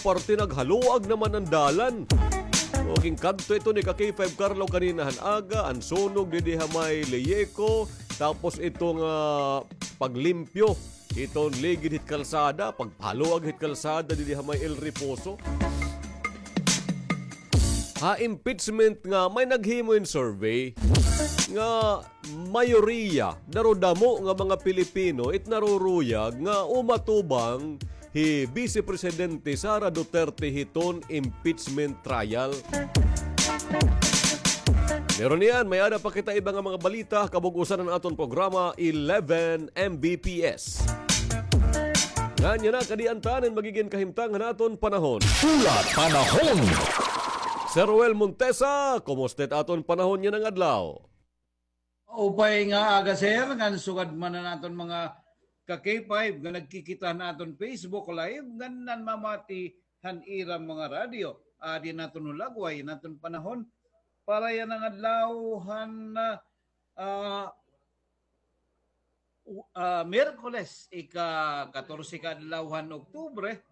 parte naghaluag naman ang dalan. Oging kadto ito ni K5 Carlo kaninahan aga, ang sunog di may leyeko, tapos itong paglimpyo, itong ligid hit kalsada, paghaluag hit kalsada di may El Reposo. Impeachment nga, may naghimo in survey nga mayoriya darodamo nga mga Pilipino it naruruyag nga umatubang hi Vice Presidente Sara Duterte hiton impeachment trial. Meron yan, may ada pa kita ibang mga balita kabugusan ng aton programa 11 Mbps. Ganyan na kadiantanin magiging kahimtang naton panahon. Ulat panahon. Sir Ruel Montesa, kumusta aton panahon niya ng adlaw? Upay nga aga sir, nga sugad man na naton mga ka-K5 nga nagkikita naton Facebook Live, ganan mamati haniram mga radyo. Adi naton ulagway, naton panahon, para yan ang adlawhan na Miyerkules, ika-14 ka adlawhan Oktubre,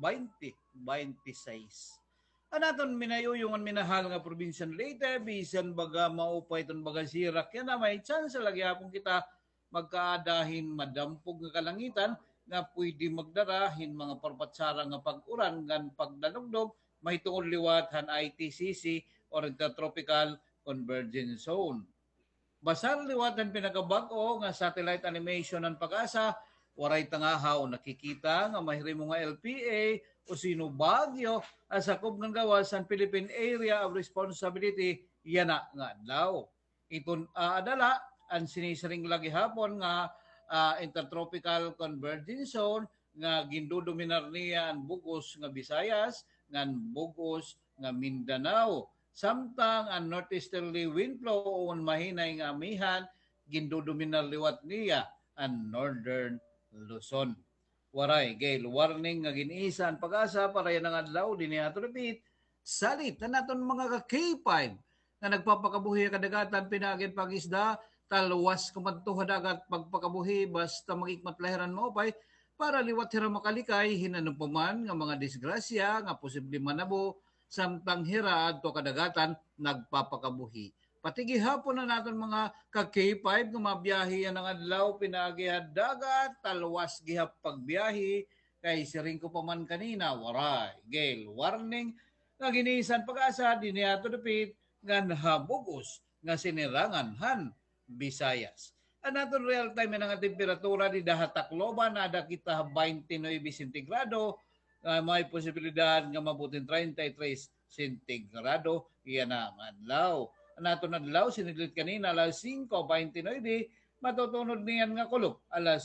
2026. Anaton minayuyungan minahal nga probinsyan Leyte, bisan baga maupay ton baga sirak yan na may chance lagi hapon kita magkaadahin madampog nga kalangitan nga pwede magdarahin mga parpatsara nga pag-uran ngan pagdalugdog may tungod liwat han ITCC or Intertropical Convergence Zone. Basal liwatan pinagabag-o nga satellite animation ng Pag-asa, waray tangahaw nakikita nga mahirimo nga LPA o sino bagyo asakop ng gawas ang Philippine Area of Responsibility yana nga adlaw. Iton adala ang sinisaring lagi hapon nga Intertropical Convergence Zone nga gindodominar niya ang bugos nga Visayas ngan bugos nga Mindanao. Samtang ang northeasterly wind flow o mahinay nga amihan gindodominar liwat niya ang northern Luzon. Waray gale warning nga giniisa ang Pag-asa para yan ang adlaw dinhi ato repeat salit na naton mga ka-K5 nga nagpapakabuhi kadagatan pinagid pagisda talwas kumadto dagat pagpakabuhi basta magikmat lahiran mo pay para liwat hira makalikay hinanupaman nga mga disgrasya nga posible manabo samtang hira adto kadagatan nagpapakabuhi. Pati gihapon na naton mga ka-K5 nga mabiyahe yan ang adlaw pinagihad dagat talwas gihap pagbiyahe kay siring ko pa man kanina waray gale warning nga ginisan Pag-asa dinhi ato dapit nga nahabugos nga sinirangan han Visayas. Ang naton real time nga temperatura di Dahatakloban ada kita 29 sentigrado may posibilidad nga mabutin 33 sentigrado iyan ang adlaw. Nato adlaw siniglit kanina alas 5:29 matutunod niyan nga kulop alas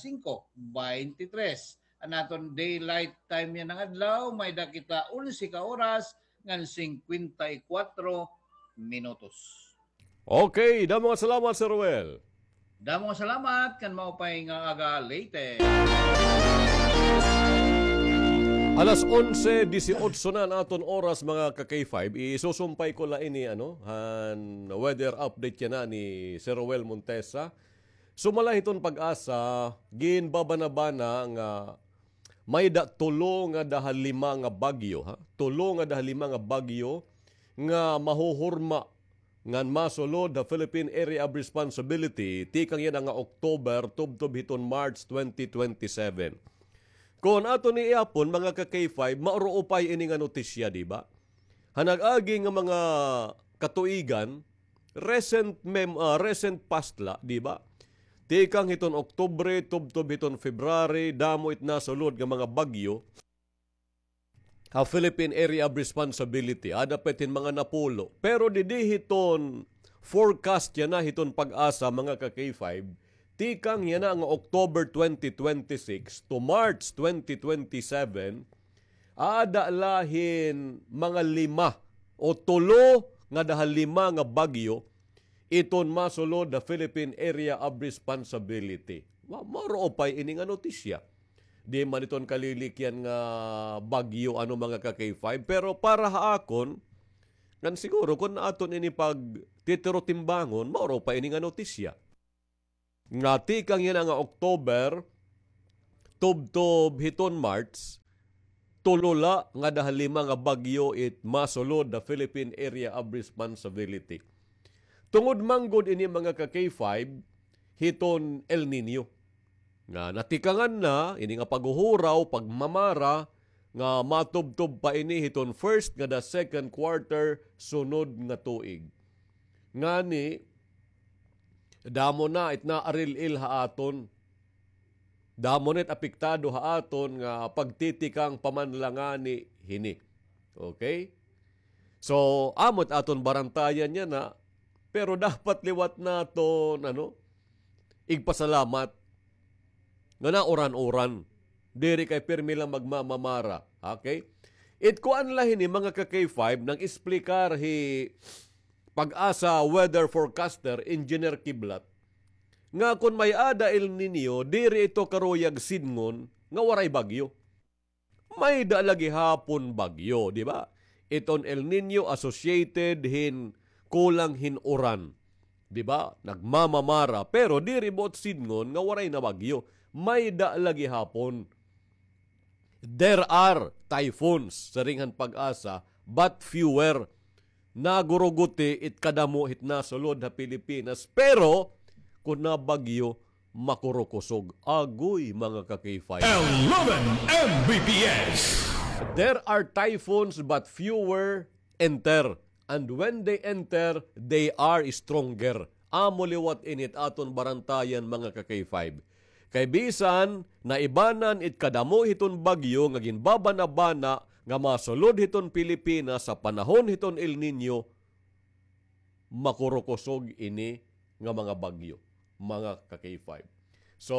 5:23. Naton daylight time yan ng adlaw may dakita 11 ka oras ngan 54 minutos. Okay, damo nga salamat Sir Ruel. Damo nga salamat kan maupay nga aga Leyte. Alas 11:18 na naton oras mga ka-K5. Isusumpay ko la ini han weather update yan na ni Sir Ruel Montesa. Sumala hiton Pag-asa ginbabanabana nga may tulo nga dahalima nga bagyo ha. Tulo nga dahalima nga bagyo nga mahuhurma ngan masulod the Philippine Area of Responsibility tikang yan nga October tubtob hiton March 2027. Kung ato ni iapon, mga ka-K5, mauruupay ini nga notisya, di ba? Hanag-agi nga mga katuigan, recent past la, di ba? Tikang hiton Oktubre, tubtob hiton February, damo it nasulod nga mga bagyo, ha Philippine Area of Responsibility, adapetin mga napulo. Pero didi hiton forecast yan na hiton Pag-asa, mga ka-K5, tikang yan nga October 2026 to March 2027, aadalahin mga 5 o 3 nga dahal 5 nga bagyo iton masulod the Philippine Area of Responsibility. Maro pay ini nga notisya. Di man iton kalilikyan nga bagyo mga ka-K5 pero para haakon kan siguro kung aton ini pag titiro timbangon maro pa ini nga notisya. Nga tikang yan nga October, tubtob hiton March, tulula nga dahil lima nga bagyo it masulod the Philippine Area of Responsibility. Tungod manggod ini mga ka K5 hiton El Nino. Nga natikangan na ini nga paghuhuraw, pagmamara nga matubtob pa ini hiton first nga the second quarter sunod nga tuig. Ngani damo na it na arilil haaton. Damo net apektado haaton nga pagtitikang pamanlangani hini. Okay? So amot aton barantayan niya na pero dapat liwat naton igpasalamat nga na oran-oran. Diri kay pirmi lang magmamamara. Okay? It kuan lahin ni mga ka K5 nang explicar hi Pag-asa weather forecaster Engineer Kiblat nga kung may ada El Nino diri ito karuyag sidngon nga waray bagyo. May dalagi hapon bagyo, di ba? Iton El Nino associated kulang oran. Di ba? Nagmamamara pero diri bot sidngon nga waray na bagyo. May dalagi hapon. There are typhoons sa ringhan Pag-asa but fewer. Naguruguti it kadamo hit na sulod na Pilipinas. Pero kung na bagyo, makurukusog. Agoy mga ka-K5. 11 Mbps. There are typhoons but fewer enter. And when they enter, they are stronger. Amo liwat init aton barantayan mga ka-K5. Kay bisan na ibanan it kadamo hiton bagyo nga ginbabana-bana nga masulod hiton Pilipinas sa panahon hiton El Nino, makurukosog ini nga mga bagyo, mga ka-K5. So,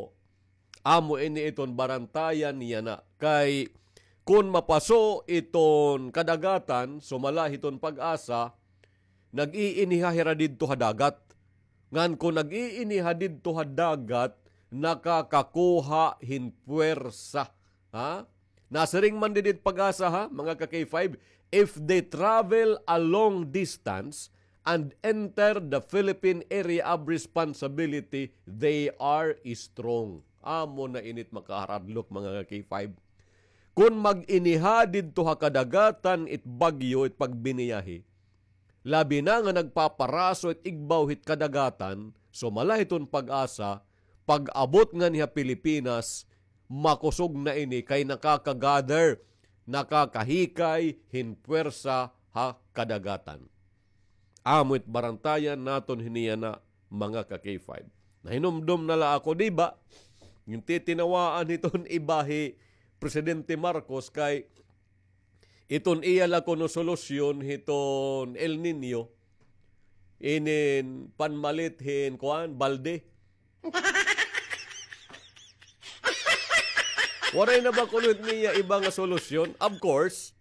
amo ini iton barantayan niya na. Kay kung mapaso iton kadagatan, sumala hiton Pag-asa, nag-iinihahira didto hadagat. Ngan kung nag-iiniha didto hadagat, nakakakuha hinpuwersa. Ha? Nasaring man didit Pag-asa ha, mga ka-K5, if they travel a long distance and enter the Philippine Area of Responsibility, they are strong. Amo na init makaharadlok mga ka-K5. Kung mag-iniha didto ha kadagatan it bagyo it pagbiniyahi, labi na nga nagpaparaso it igbaw hit kadagatan, so malahiton Pag-asa, pag-abot nga niya Pilipinas, makusog na ini kay nakakagather, nakakahikay, hinpuwersa ha kadagatan. Amot barantayan naton hiniya na mga ka-K5. Nahinumdum nala ako, di ba? Yung titinawaan iton ibahi Presidente Marcos kay iton iyala kono solusyon hiton El Nino inin panmalithin kuan balde. Waray na ba kunod niya ibang solusyon? Of course,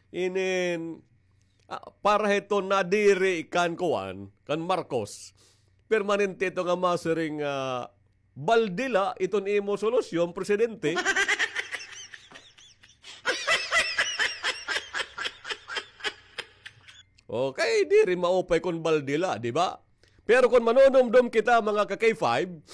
para ito nadiri kan kuan, kan Marcos, permanente ito nga masering baldila iton imo solusyon, Presidente. Okay, di rin maupay kung baldila, di ba? Pero kung manunumdum kita mga ka-K5,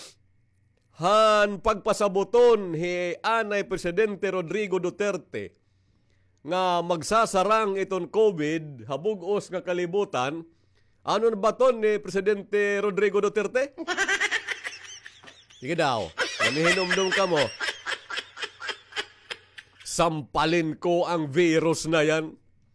han pagpasabuton hi anay Presidente Rodrigo Duterte nga magsasarang iton COVID habugos nga kalibutan, ano na ba ton ni Presidente Rodrigo Duterte? Sige daw, nanihinumdum ka mo. Sampalin ko ang virus na yan.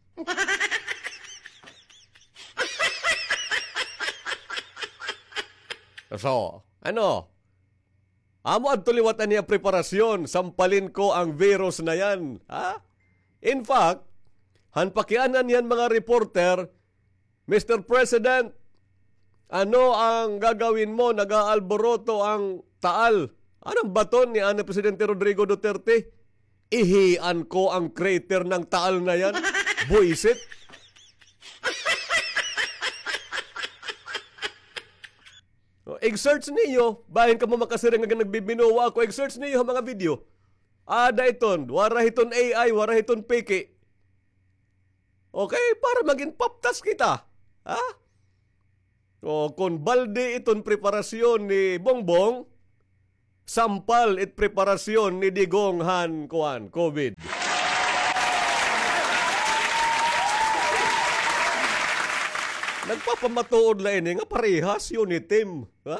So, ano? Amo at tuliwatan niya preparasyon. Sampalin ko ang virus na yan. Ha? In fact, hanpakianan yan mga reporter, Mr. President, ano ang gagawin mo? Nag-aalboroto ang taal. Anong baton ni Presidente Rodrigo Duterte? Ihian ko ang crater ng taal na yan. Buisit. Exerts niyo, bahin ka mo makasiring nga nagbibinuwa ako, exerts niyo ang mga video. Ada iton, warahiton AI, warahiton peke. Okay, para maging paptas kita. Ha? O, kung balde iton preparasyon ni Bongbong, sampal it preparasyon ni Digong Han Kuan, COVID. Nagpapamatuod la ini nga parehas yun ni Tim. Ha?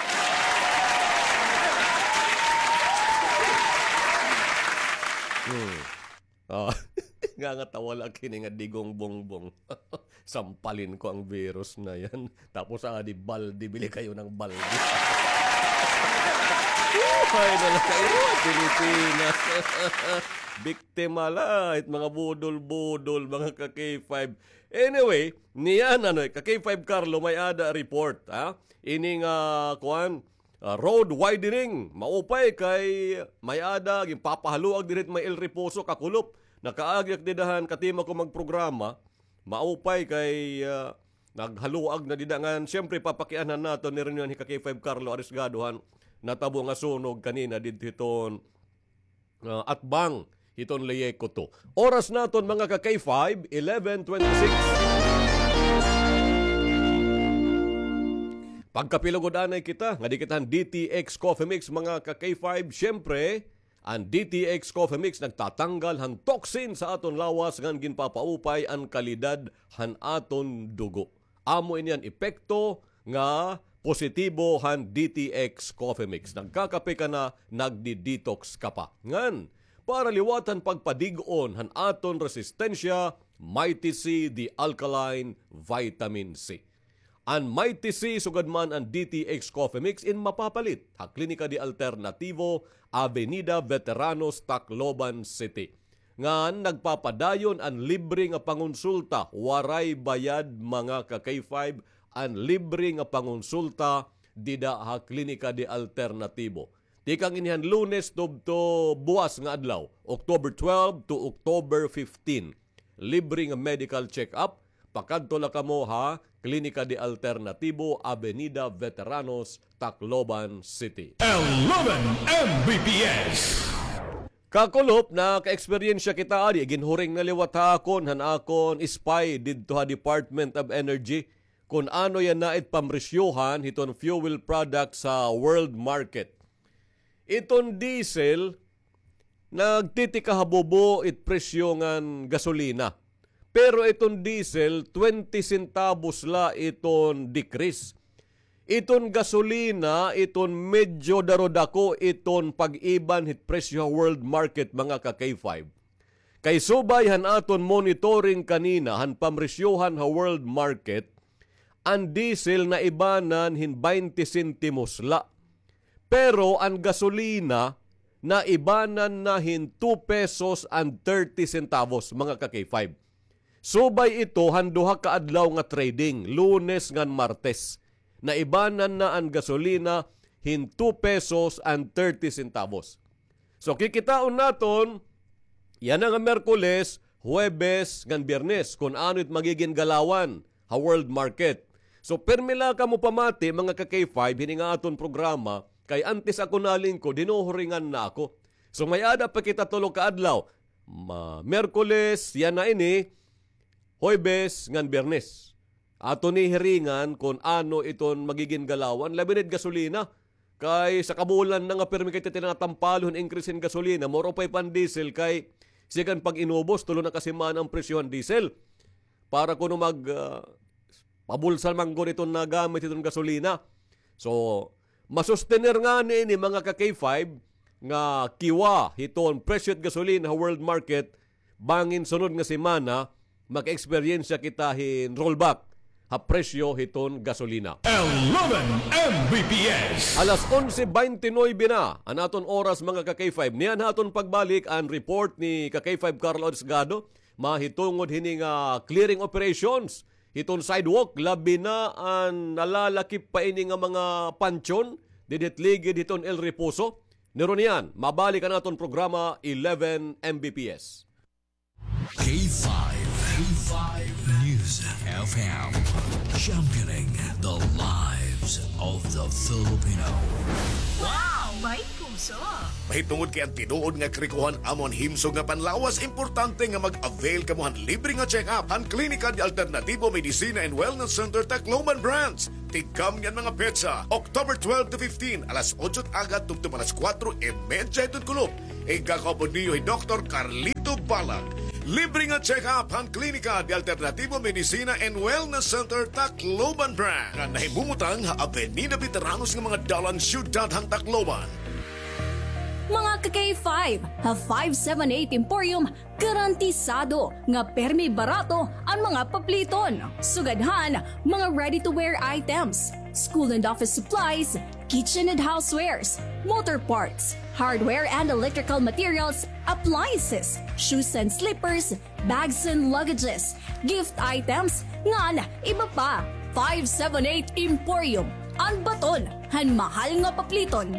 Ah, nga tawala kini nga digong bongbong. Sampalin ko ang virus na yan. Tapos di baldi, bili kayo ng baldi. Ay, nalang kayo, Pilipinas. Biktima light, mga budol-budol, mga ka-K5. Anyway, niyan, ka-K5 Carlo, may ada report. Ha? Ining, road widening. Maupay kay may ada, yung papahaluag dirit may El Reposo, kakulop. Nakaagyak didahan, katima ko magprograma. Maupay kay naghaluag na didangan. Siyempre, papakianan nato ni rin yung ka-K5 Carlo Arisgadohan. Natabo nga sunog kanina dito hiton atbang hiton leyeko to. Oras naton mga ka-K5, 11:26. Pagkapilugodanay kita, nga di kitahan DTX Coffee Mix mga ka-K5. Siyempre, ang DTX Coffee Mix nagtatanggal han toxin sa aton lawas ngan ginpapaupay ang kalidad han aton dugo. Amo iniyan epekto nga positibo han DTX Coffee Mix. Nagkakape ka na, nagdi-detox ka pa. Ngan, para liwatan pagpadig-on han aton resistensya, Mighty C, the alkaline vitamin C. Ang Mighty C, sugad man ang DTX Coffee Mix in mapapalit. Ha Klinika di Alternativo, Avenida Veteranos, Tacloban City. Ngan, nagpapadayon ang libre nga pangonsulta, waray bayad mga ka-K5, ang libre nga pangonsulta dida ha Klinika di Alternativo. Tikang inihan Lunes to buwas nga adlaw, October 12 to October 15. Libre nga medical check-up. Pakadto la kamo ha Klinika di Alternativo, Avenida Veteranos, Tacloban City. 11 Mbps. Kakulop na ka-eksperyensya kita adi ginhuring nga liwat hakon han akon spy didto ha Department of Energy kung ano yan nait pamresyohan hiton fuel product sa world market. Iton diesel nagtitikahabobo it presyo ngan gasolina. Pero iton diesel 20 centavos la iton decrease. Iton gasolina, iton medyo darodako, iton pag-iban hit presyo world market mga ka-K5. Kay subay han aton monitoring kanina han pamresyohan ha world market, ang diesel na ibanan hin 20 centimos la. Pero ang gasolina na ibanan na hin 2 pesos and 30 centavos mga ka-K5. Subay ito han duha ka adlaw nga trading, Lunes ngan Martes. Naibanan na ang gasolina hin 2 pesos and 30 centavos. So kikitaon naton yan nga Merkules, Huwebes, ngan Biyernes kung ano it magiging galawan ha world market. So permila ka mo pamati mga ka-K5 hini nga aton programa kay antes ako naling ko dinuhuringan na ako. So may ada pa kita tulo ka adlaw. Merkules yan na ini, Huwebes ngan Biyernes. Ato ni hiringan kung ano iton magiging galawan. Labinid gasolina. Kay sa kabulan na nga permi kay tinatampalon increase in gasolina. Moro pa'y pan diesel kay sigan pag inubos tulo na kasimana ang presyon diesel. Para kuno pabulsal manggon itong nagamit itong gasolina. So, masustener nga ni mga ka-K5 nga kiwa iton presyo gasolina sa world market bangin sunod nga semana mag-experience kita hin rollback ha presyo hiton gasolina. 11 Mbps. Alas 11:29 na ang aton oras mga ka-K5. Niyan aton pagbalik ang report ni ka-K5 Carlo Arisgado mahitungod hini nga clearing operations hiton sidewalk labi na ang nalalakip pa ini nga mga pansyon didit ligid hiton El Reposo. Nero niyan mabalik ang aton programa 11 Mbps. K5 News FM, championing the lives of the Filipino. Wow! May puso! Mahitungod kay ang tinuod nga krikuhan amon himsog nga panlawas, importante nga mag-avail kamuhan libre nga check-up ang Klinika di Alternativo Medicina and Wellness Center Tacloban Branch. Tigkam yan mga petsa, October 12 to 15, alas 8 agad tugtong alas 4:30 itong kulop. Igakapod niyo ay Dr. Carlito Balag. Libre nga check-up ang Klinika de Alternativo Medicina and Wellness Center Tacloban Branch. Nga nahimumutang ha Avenida Veteranos ng mga dalan syudad hang Tacloban. Mga ka-K5, ha 578 Emporium, garantisado nga permi barato ang mga papliton. Sugadhan, mga ready-to-wear items, school and office supplies, kitchen and housewares, motor parts, hardware and electrical materials, appliances, shoes and slippers, bags and luggages, gift items, ngan iba pa. 578 Emporium, ang baton, han mahal nga papliton.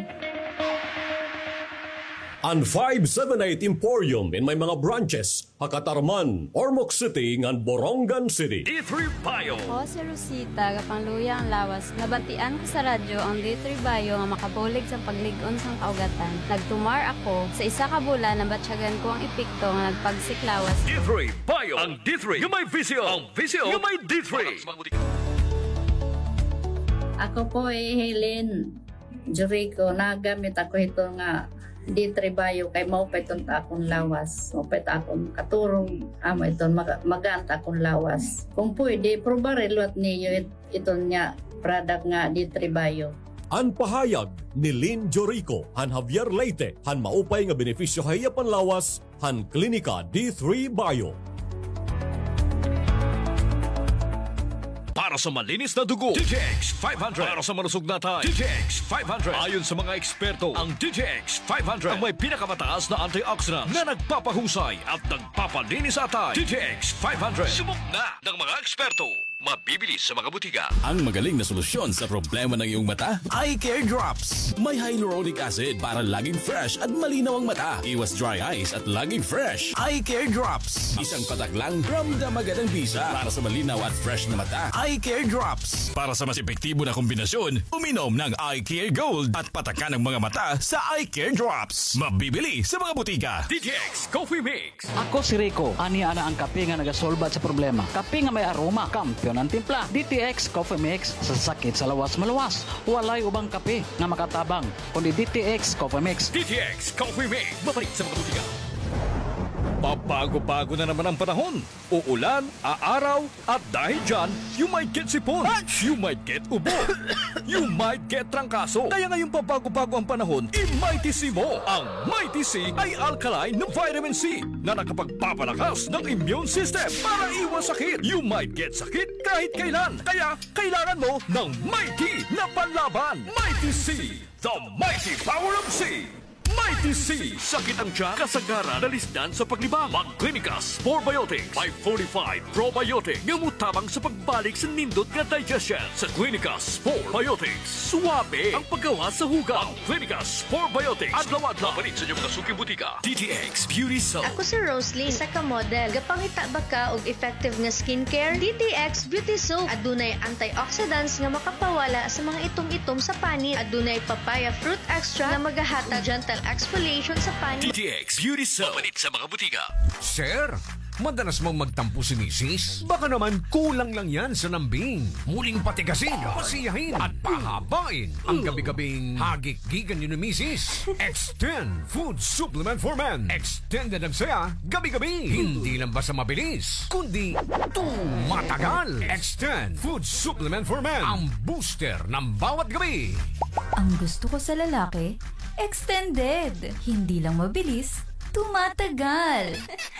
Ang 578 Emporium in may mga branches, Hakatarman, Ormoc City, ngan Borongan City. D3 Bio. Ako si Rosita, kapangluya ang lawas. Nabatian ko sa radyo ang D3 Bio nga makabulig sa pagligon sang kaugatan. Nagtumar ako sa isa ka bulan na batsyagan ko ang epekto nga nagpagsiklawas. D3 Bio. Ang D3 yung may visyo. Ang visyo yung may D3. Ako po Helen Jericho, nagamit ako ito nga D3 Bio kay maupay itong akong lawas. Maupay akong katurong amo ito maganta akong lawas. Kung pwede, probarelot niyo itong nga product nga D3 Bio. Ang pahayag ni Lynn Jorico, han Javier Leite, han maupay nga benepisyo kaya panlawas, han Klinika D3 Bio. Para sa malinis na dugo, DTX 500. Para sa malusog na tayo, DTX 500. Ayon sa mga eksperto, ang DTX 500 ang may pinakamataas na antioxidant na nagpapahusay at nagpapalinis sa atay. DTX 500. Subok na ng mga eksperto. Mabibili sa mga butika. Ang magaling na solusyon sa problema ng iyong mata, Eye Care Drops. May hyaluronic acid para laging fresh at malinaw ang mata. Iwas dry eyes at laging fresh. Eye Care Drops. Isang patak lang, ramdam agad ang bisa para sa malinaw at fresh na mata. Eye Care Drops. Para sa mas epektibo na kombinasyon, uminom ng Eye Care Gold at patakan ng mga mata sa Eye Care Drops. Mabibili sa mga butika. DTX Coffee Mix. Ako si Rico, ani ana ang kape nga nagasolbat sa problema. Kape nga may aroma, kampiyon ang timpla. DTX Coffee Mix sa sakit sa lawas maluwas. Walay ubang kape nga makatabang kundi DTX Coffee Mix. DTX Coffee Mix. Babalik sa mga butika. Pabago-bago na naman ang panahon. Uulan, aaraw, at dahil dyan, you might get sipon, you might get ubo, you might get trangkaso. Kaya ngayong pabago-bago ang panahon, i-Mighty C mo. Ang Mighty C ay alkaline na vitamin C na nakapagpapalakas ng immune system para iwas sakit. You might get sakit kahit kailan. Kaya kailangan mo ng Mighty na panlaban. Mighty C, the mighty power of C. Mighty C. Sakit ang tiyan, kasagaran, dalisdan sa paglibang. Mag-Clinicas 4Biotics by 45 Probiotic. Ngamutabang sa pagbalik sa nindot nga digestion. Sa Clinicas 4Biotics, suwabe ang paggawa sa hugaw. Clinicas 4Biotics. Adlaw-adlaw. Palit sa inyong kasuking butika. DTX Beauty Soap. Ako si Rosalie, isa ka model. Gapangita ba ka og effective nga skincare? DTX Beauty Soap. Adunay antioxidants nga makapawala sa mga itom-itom sa panit. Adunay papaya fruit extract na magahatag gentle exfoliation sa panit. DTX Beauty Soap. Palit sa mga butika. Sir, madalas mong magtampo si misis? Baka naman kulang lang yan sa lambing. Muling patigasin, pasiyahin, at pahabain ang gabi-gabing hagik-gigan yun ni misis. Extend Food Supplement for Men. Extended ang saya, gabi-gabi. Hindi lang basta mabilis, kundi tumatagal. Extend Food Supplement for Men. Ang booster ng bawat gabi. Ang gusto ko sa lalaki, extended. Hindi lang mabilis, tumatagal.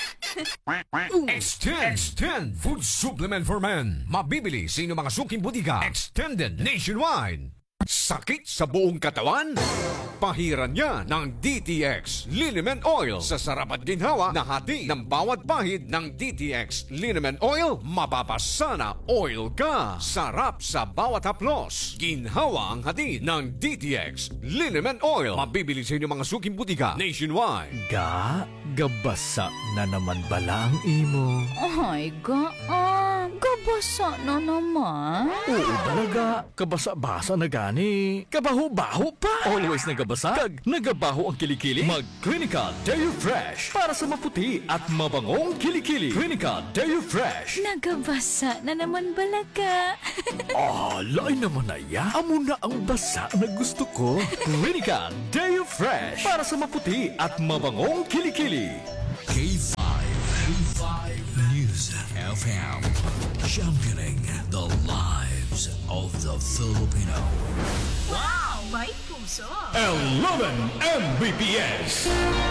Extend Food Supplement for Men. Mabibili sa inyong mga suking butika. Extended nationwide. Sakit sa buong katawan? Pahiran niya ng DTX Liniment Oil sa sarap at ginhawa na hati ng bawat pahid ng DTX Liniment Oil. Mapapasana oil ka. Sarap sa bawat haplos. Ginhawa ang hati ng DTX Liniment Oil. Mabibili sa inyong mga suking butika nationwide. Gabasa na naman bala ang imo. Ay, gabasa na naman. Oo talaga, kabasa-basa na gani. Kabaho-baho pa. Always nagabasa, kag nagabaho ang kilikili. Mag-Clinical Dairy Fresh para sa maputi at mabangong kilikili. Clinical Dairy Fresh. Nagabasa na naman balaga. Lain naman na ya. Amo na ang basa na gusto ko. Clinical Dairy Fresh para sa maputi at mabangong kilikili. K5. News FM. Championing the lives of the Filipino. Wow! May puso! 11 Mbps.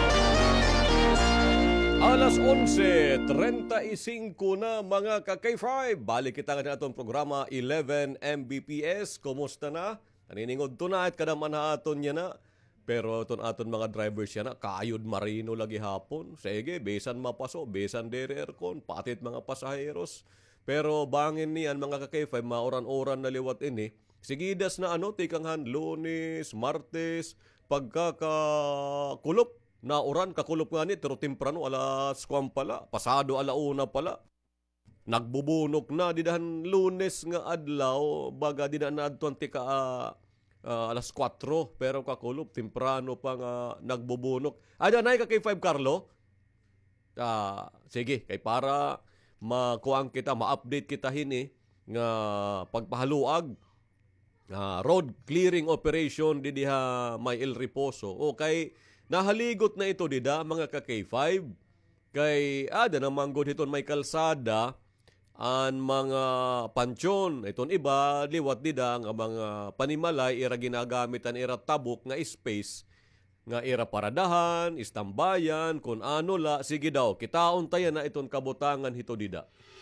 Alas 11:35 na mga ka-K5. Balik kita nga atong programa 11 Mbps. Kumusta na? Naniningod to na at kadaman aton niya na. Pero aton mga drivers yan na, kayod marino lagi hapon. Sige, besan mapaso, besan dere aircon, patit mga pasaheros. Pero bangin niyan mga ka-K5, maoran-oran na liwat ini. Sigidas na tikanghan, Lunes, Martes, pagkakakulop. Na oran, kakulop nga ni, pero temprano, alas 4 pala, pasado alauna pala. Nagbubunok na, didahan Lunes nga adlaw, baga didahan na adtuan tika alas 4, pero kakulop, temprano pa nga nagbubunok. Ada na ka kay 5, Carlo? Sige, kay para makuang kita, ma-update kita hini, nga pagpahaluag, road clearing operation didiha may El Reposo. Okay, nahaligot na ito dida mga ka-K5. Kay ada namang good hiton may kalsada an mga pansyon. Iton iba liwat dida nga mga panimalay ira ginagamitan ira tabok nga space nga ira paradahan, istambayan, kun ano la. Sige daw, kitaon tayo na iton kabutangan hito dida.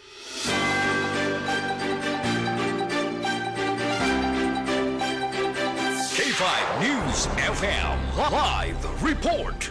K5 News FM Live Report.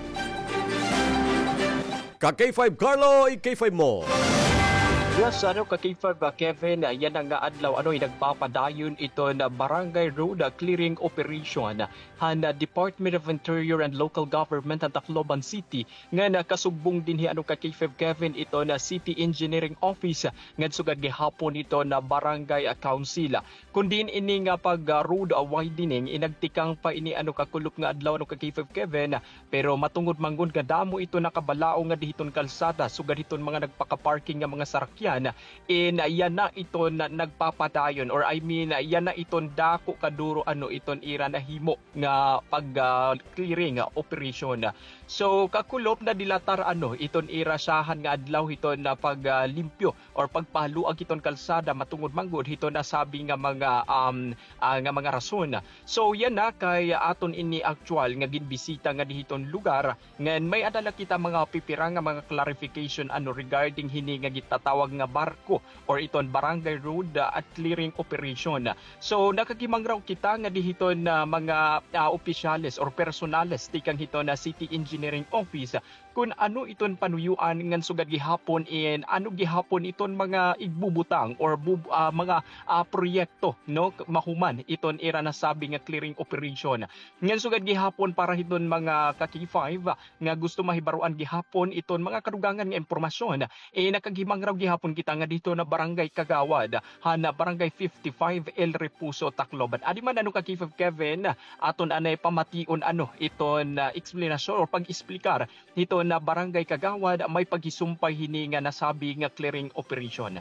Ka-K5 Carlo, i-K5 mo. Yes, ka-K5 Kevin, yan ang adlaw, nagpapadayon ito na Barangay Road Clearing Operation han Department of Interior and Local Government at Tacloban City nga nakasugbong din ka-K5 Kevin ito na City Engineering Office nga sugad gihapon ito na Barangay Council. Kundi ini nga pag road widening inagtikang pa ini kakulop nga adlaw ka-K5 Kevin, pero matungod manggon nga damo ito nakabalao nga dihiton kalsada sugad hiton mga nagpaka-parking nga mga sarakyan. Yan na ito na nagpapadayon, or I mean yan na iton dako kaduro iton ira na himo nga pag clearing operation. So kakulop na dilatar iton ira sahan nga adlaw hiton na paglimpyo or pagpaluag iton kalsada matungod manggod hiton na sabi nga mga rason. So yan na kay aton ini actual nga ginbisita nga dihiton lugar ngan may adala kita mga pipira nga mga clarification regarding hini nga gitatawag nga barko or iton Barangay Road at Clearing Operation. So nakagimang raw kita nga dihiton na mga opisyales or personales tikang hiton na City Engineering Office kung ano iton panuyuan ngan sugad gihapon ano gihapon iton mga igbubutang or mga proyekto mahuman iton ira na sabi nga clearing operation. Ngan sugad gihapon para hiton mga ka-K5 nga gusto mahibaruan gihapon iton mga kadugangan nga impormasyon nakagimang raw gihapon kita nga dito na Barangay Kagawad hana Barangay 55 El Reposo, Tacloban. Adi man ka-K5 Kevin aton anay pamation iton explanation or pag-explicar dito na Barangay Kagawad may pagisumpay hini nga nasabi nga clearing operation.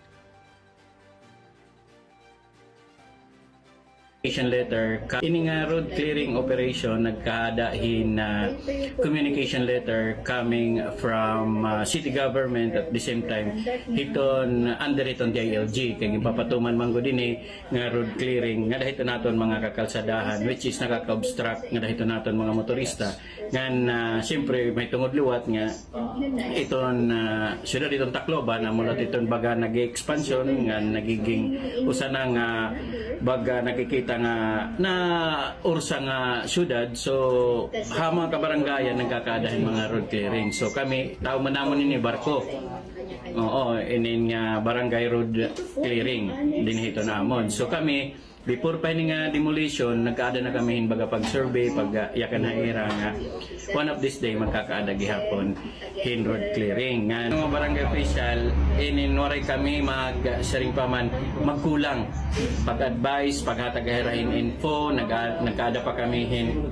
Letter ini nga road clearing operation nagkadahin na communication letter coming from city government at the same time hiton under iton DILG kay gipapatuman manggo dinhi nga road clearing nga dahito naton mga kakalsadahan which is nakaka-obstruct nga dahito naton mga motorista ngan siyempre may tungod liwat nga iton syudad iton Tacloban amulot iton baga nag-expansion nga nagiging usa na nga baga nakikita nga na ursa nga syudad, so hama ka barangayan nagkakadahin mga road clearing. So kami tao manamon ini barko. Oo, inin nga barangay road clearing din hito namon. So kami before pa ini nga demolition nagkaada na kami hinbaga pag-survey pag-yakan haira nga one of this day magkakaada gihapon hin road clearing nga mga barangay official ininwaray kami magsaring paman magkulang pag-advise paghatag hirahin info nagkaada pa kami hin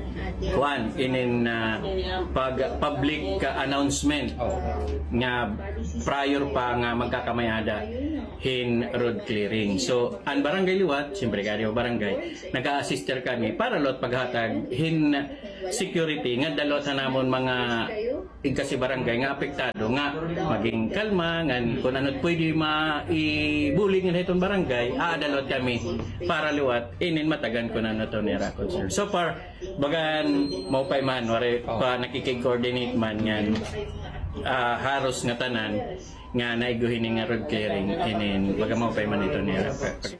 pag-public announcement nga prior pa nga magkakamayada hin road clearing. So ang barangay liwat siyempre barangay nag-a-assister kami para lot paghatag hin security nga dalot sa namon mga kasi barangay nga apektado nga maging kalma nga kung ano't pwede ma-ibuli nga itong barangay aadalot kami para liwat inin matagan ko na to ni Rakon sir. So far bagan maupay man wari pa nakikig-coordinate man nga haros nga tanan nga naiguhin nga road clearing inin baga maupay man ito ni Rakon.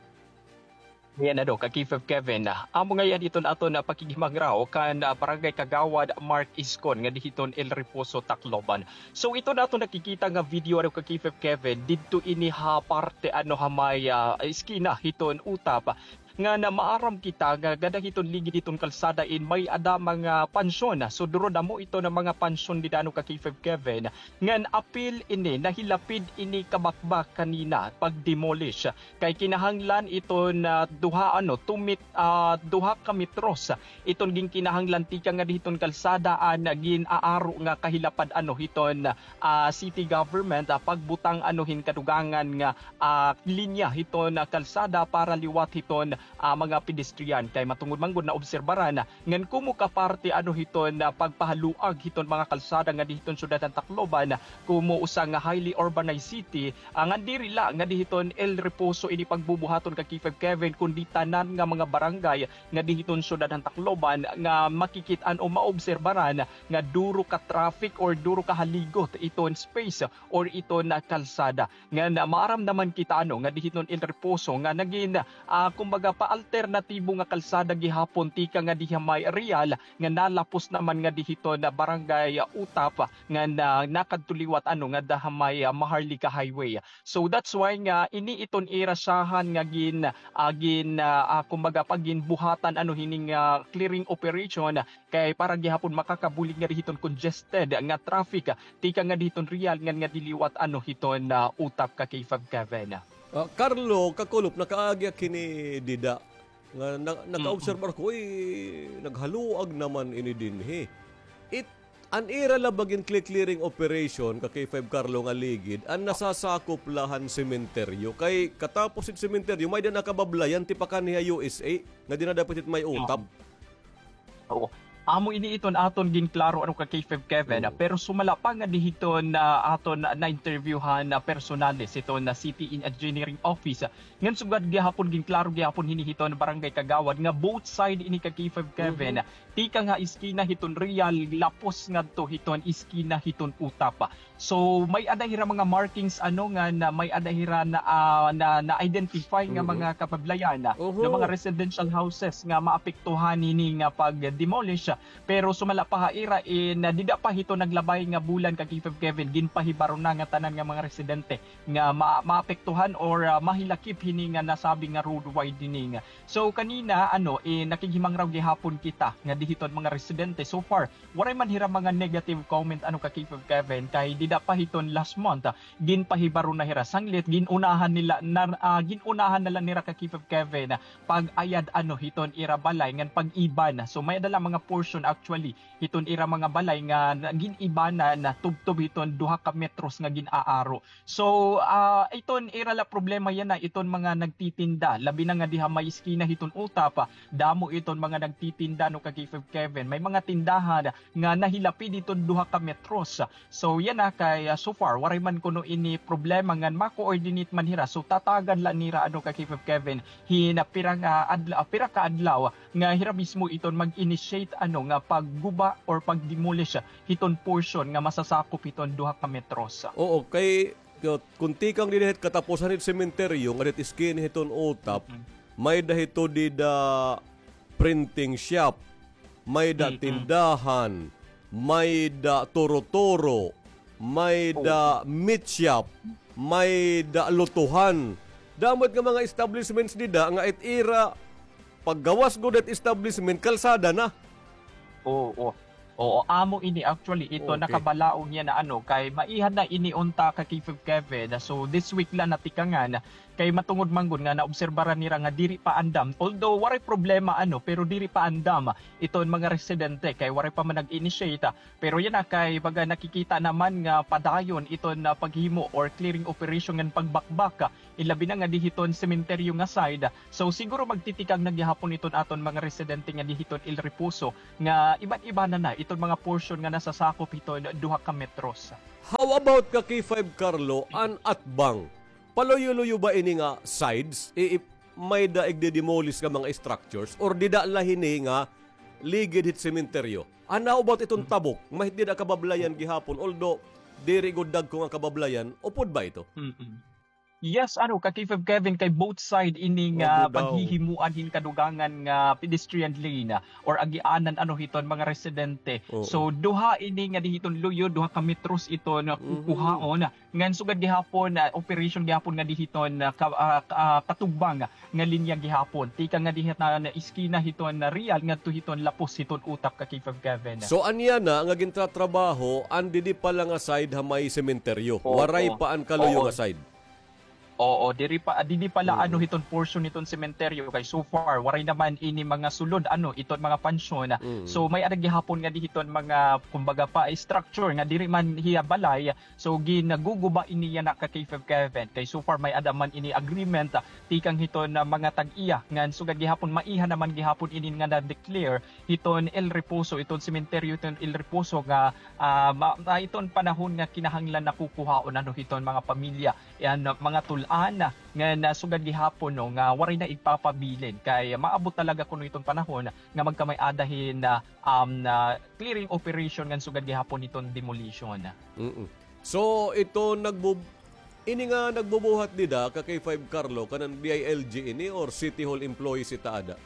Yan na do, kakifef Kevin. Amo ngayon ito na ato na pakigimangraw kan barangay Kagawad Mark Iskon nga dihiton El Reposo Tacloban. So ito na ato nakikita nga video ano kakifef Kevin didto ini ha parte ano hamay iskina hiton utap nga na maaram kita nga gadah iton ligi diton kalsada in may ada mga pansyon. So duro na mo ito na mga pansyon di dano kakifef Kevin ngan apil ini nahilapid ini kabakbak kanina pag demolish kay kinahanglan iton duha duha ka metros iton ging kinahanglan tika nga diton kalsadaan gin aaro nga kahilapad hiton city government pagbutang kadugangan nga linya hiton kalsada para liwat hiton mga pedestrian kay matungod manggod na obserbaran ngan kumo ka parte hiton pagpahaluag hiton mga kalsada nga dihiton syudad ng Tacloban kumo usa nga highly urbanized city nga diri la nga dihiton El Reposo ini pagbubuhaton kakifef Kevin kundi tanan nga mga barangay nga dihiton syudad ng Tacloban nga makikitaan o maobserbaran nga duro ka traffic or duro ka haligot iton space or iton kalsada nga maaram naman kita nga dihiton El Reposo nga naging kumbaga pa-alternatibo nga kalsada gihapon tika nga diha may real nga nalapos naman nga dihiton na barangay Utap nga nakadtuliwat nga daha may Maharlika Highway. So that's why nga ini iton irasahan nga kumbaga pagin buhatan hining clearing operation kay para gihapon makakabulig nga dihiton congested nga traffic tika nga dihiton real nga diliwat hiton Utap kakifab Kevin. Carlo, kakulop, nakaagya kini Dida. Naka-observe ko, naghaluag naman ini dinhi. An ira labagin clearing operation, kay 5 Carlo nga ligid, ang nasasakop lahan sementeryo. Kay katapos it sementeryo, may na nakabablayan, tipakan niya USA, nga di na dapat it may utap. Oo. Amo ini iton aton ginklaro kakifef Kevin pero sumala pa nga dihiton aton na interviewhan personales iton na City Engineering Office ngan sugad gihapon ginklaro gihapon hinihiton barangay Kagawad nga both side ini kakifef Kevin tika nga iskina hiton real lapos ngadto hiton iskina hiton Utap. So may adahira mga markings nga na may adahira na identify nga mga kapablayan ng mga residential houses nga maapektuhan ini nga pag demolish pero sumala pa haira na dida pa hito naglabay nga bulan kakifef Kevin ginpahibaron na nga tanan nga mga residente nga maapektuhan or mahilakip hini nga nasabi nga roadwide dini nga. So kanina nakigimang raw gihapon kita nga dihiton mga residente so far waray man hira mga negative comment kakifef Kevin kay dida pa hiton last month ginpahibaron na hira sanglit ginunahan nila ginunahan nila nira kakifef Kevin pag ayad hiton ira balay ngan pag-iban so may dala mga portion actually hiton ira mga balay nga gin-ibana na tubtob hiton duha ka metros nga gin-aaro. So iton ira la problema yan na iton mga nagtitinda labi na nga diha may iskina hiton Utap damo iton mga nagtitinda kakifef Kevin may mga tindahan nga nahilapi diton duha ka metros. So yan kay so far waray man kuno ini problema nga ma-coordinate man hira so tatagan la nira kakifef Kevin pira ka adlaw nga hira mismo iton mag-initiate nga pagguba or pag-demolish hiton portion nga masasakop hiton duha ka metros. Oo, kay kunti kang dinihit katapusan it sementeryo nga dit iskin hiton Utap, may dahito dida printing shop, may da tindahan, may da toro-toro, may da meat shop, may da lutuhan. Damot nga mga establishments dida nga itira paggawas go that establishment kalsada na. Oo, amo ini actually ito nakabalaong niya na kay maihan na iniunta kakifef Kevin. So this week lang natikangan kay matungod manggod nga naobserbaran nira nga diri pa andam although waray problema pero diri pa andam iton mga residente kay waray pa man nag-initiate pero yan kay baga nakikita naman nga padayon iton na paghimo or clearing operation nga pagbakbak ilabi na nga dihiton sementeryo nga side. So siguro magtitikang nagyahapon iton aton mga residente nga dihiton El Reposo nga iba't iba na iton mga portion nga nasasakop iton duha ka metros. How about ka K5 Carlo an atbang? Paloyo-loyo ba ini nga sides? May daig demolish ka mga structures or di da lahini nga ligid hit sementeryo? How about itong tabok? Mahit di da kabablayan gihapon although diri godag ko nga kabablayan upod ba ito? Yes, ka-K5 Kevin, kay both side ining paghihimuan hin kadugangan nga pedestrian lane or agianan hiton mga residente. So duha ini nga dihiton luyo, duha ka metros ito na kukuhaon. Ngan sugad gihapon operation gihapon nga dihiton katugbang nga linya gihapon. Tika nga dihit na iskina hiton na real nga hiton lapos hiton utap ka-K5 Kevin. So anya na nga gintratrabaho andi di pala nga side ha may sementeryo. Waray pa an kaloyo nga side. Oo, diri pala hiton portion niton sementeryo kay so far waray naman ini mga sulod iton mga pansyon. So may ada gihapon nga dihiton mga kumbaga pa structure nga diri man hiya balay. So ginaguguba ini na ka-K5 Kevin kay so far may ada man ini agreement tikang hiton mga tag-iya ngan sugad gihapon maiha naman gihapon ini nga na-declare hiton El Reposo iton sementeryo iton El Reposo nga iton panahon nga kinahanglan nakukuhaon hiton mga pamilya yan mga nga nasugad gihapon nga waray na ipapabilin kay maabot talaga kuno itong panahon nga magkamay adahin na clearing operation nga sugad gihapon itong demolition. So ito ini nga nagbubuhat dida ka-K5 Carlo kanang DILG ini or City Hall employees ita ada?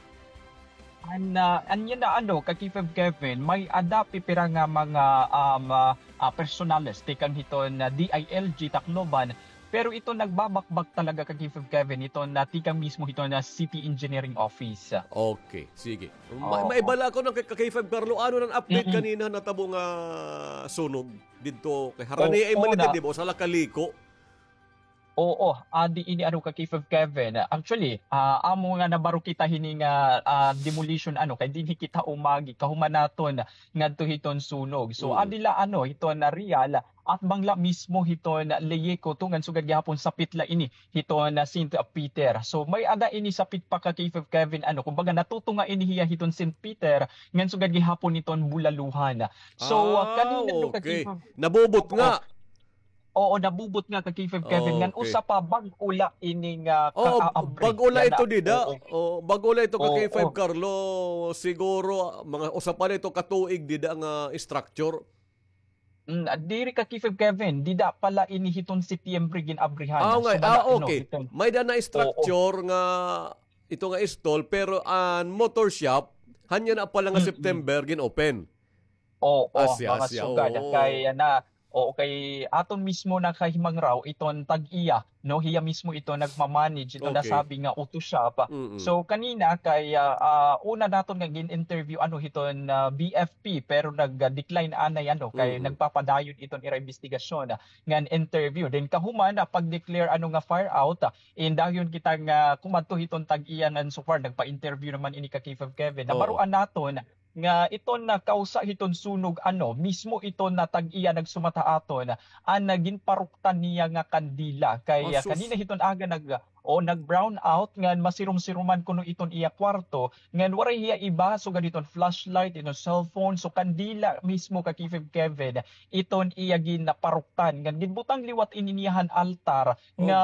Anya na ka-K5 Kevin may ada pipira nga mga personales tikan hiton na DILG Tacloban. Pero ito nagbabakbak talaga ka-K5 Kevin ito na tikang mismo ito na City Engineering Office. Okay, sige. Maibala ko ng ka-K5 Carlo, ano nang update kanina natabo nga sunog dito kay Harani ay manitid di ba sa Lakaliko? Oo, di ini ka-K5 Kevin. Actually, amo nga nabaro kita hining demolition kay dinhi kita umagi kahumanaton ngadto hiton sunog. So adila ito na real at bangla mismo hiton leyeko tungan sugad gihapon sapit la ini hiton na St. Peter. So may ada ini sapit pa ka-K5 Kevin kumbaga natutunga ini hiya hiton St. Peter ngan sugad gihapon hiton bulaluhan. So kanina okay. Nabubot nga. Oo, nabubot nga ka-K5 Kevin ngan usa pa bag-ula ining bag-ula ito dida. Bag-ula ito ka-K5 Carlo siguro mga usa pa nito katuig dida nga structure. Diri ka-K5 Kevin, dida pala inihiton Setyembre ginabrihan. Okay. May da na structure nga ito nga stall pero an motor shop hanya na pala nga September gin-open. Mga sugad kay kay aton mismo na kahimang raw iton tag-iya hiya mismo ito nagmamanage ito nasabi nga auto shop. So kanina kay una naton nga gin-interview hiton BFP pero nag-decline anay kay nagpapadayon iton ira investigasyon ngan interview then kahuman pag-declare nga fire out dayon kita nga kumadto hiton tag-iya ngan so far nagpa-interview naman ini ka-K5 Kevin nabaruan naton nga iton na kausa hiton sunog mismo iton na tag-iya nagsumata aton naging paruktan niya nga kandila kay kanina hiton aga nag brown out ngan masirum-siruman kuno iton iya kwarto ngan waray hiya iba sugad iton flashlight iton cellphone so kandila mismo ka-K5 Kevin iton iya gin naparuktan ngan ginbutang liwat ininiyahan altar nga